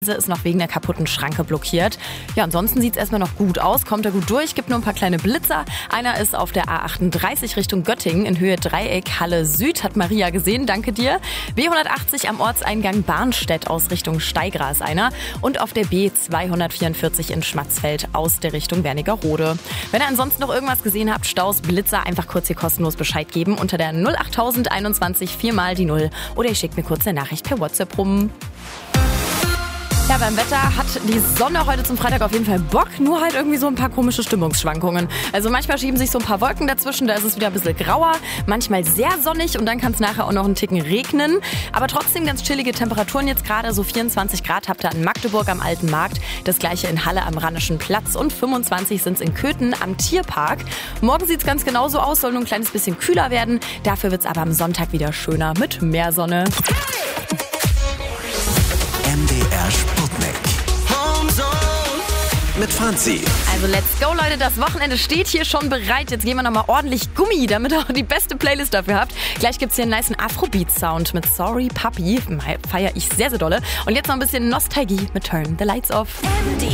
Ist noch wegen der kaputten Schranke blockiert. Ja, ansonsten sieht es erstmal noch gut aus, kommt er gut durch, gibt nur ein paar kleine Blitzer. Einer ist auf der A38 Richtung Göttingen in Höhe Dreieck Halle Süd, hat Maria gesehen, danke dir. B180 am Ortseingang Barnstedt aus Richtung Steigra ist einer und auf der B244 in Schmatzfeld aus der Richtung Wernigerode. Wenn ihr ansonsten noch irgendwas gesehen habt, Staus, Blitzer, einfach kurz hier kostenlos Bescheid geben unter der 08021 4 mal die 0 oder ihr schickt mir kurz eine Nachricht per WhatsApp rum. Ja, beim Wetter hat die Sonne heute zum Freitag auf jeden Fall Bock, nur halt irgendwie so ein paar komische Stimmungsschwankungen. Also manchmal schieben sich so ein paar Wolken dazwischen, da ist es wieder ein bisschen grauer, manchmal sehr sonnig und dann kann es nachher auch noch einen Ticken regnen. Aber trotzdem ganz chillige Temperaturen jetzt gerade, so 24 Grad habt ihr in Magdeburg am Alten Markt, das gleiche in Halle am Rheinischen Platz und 25 sind es in Köthen am Tierpark. Morgen sieht es ganz genauso aus, soll nur ein kleines bisschen kühler werden, dafür wird es aber am Sonntag wieder schöner mit mehr Sonne. MDR Sputnik. Mit Franzi. Also let's go, Leute, das Wochenende steht hier schon bereit. Jetzt geben wir nochmal ordentlich Gummi, damit ihr auch die beste Playlist dafür habt. Gleich gibt's hier einen nicen Afrobeat-Sound mit Sorry Puppy. Feier ich sehr, sehr dolle. Und jetzt noch ein bisschen Nostalgie mit Turn the Lights Off.